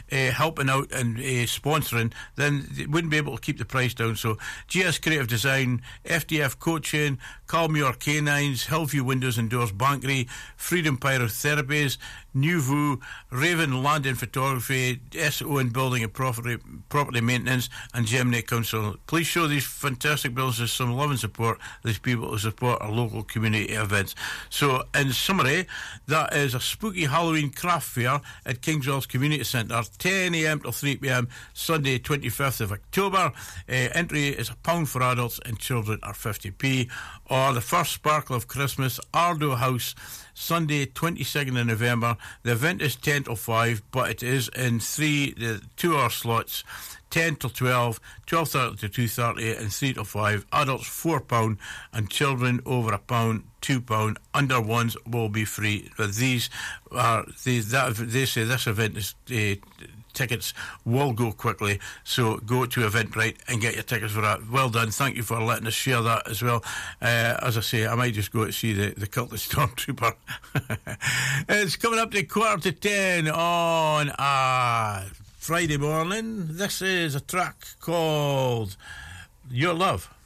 helping out and sponsoring, then they wouldn't be able to keep the price down. So GS Creative Design, FDF Coaching, Calmuir Canines, Hillview Windows and Doors Bankery, Freedom Pyrotherapies, Nuvu, Raven Land and Photography, SO in Building and Property Maintenance, and Gemini Council. Please show these fantastic buildings some love and support these people to support our local community events. So in summary, that is a spooky Halloween craft fair at Kingswells Community Centre, 10 a.m. till 3 p.m, Sunday 25th of October. Entry is £1 for adults and children are 50p. Or the first Sparkle of Christmas, Ardo House, Sunday 22nd of November. The event is 10 till 5, but it is in 2-hour slots, 10 till 12, 12:30 to 2:30, and 3 till 5. Adults £4 and children over £1, £2. Under ones will be free. But they say this event is tickets will go quickly, so go to Eventbrite and get your tickets for that. Well done, thank you for letting us share that as well. As I say, I might just go to see the Cultic Stormtrooper. It's coming up to 9:45 on Friday morning. This is a track called Your Love.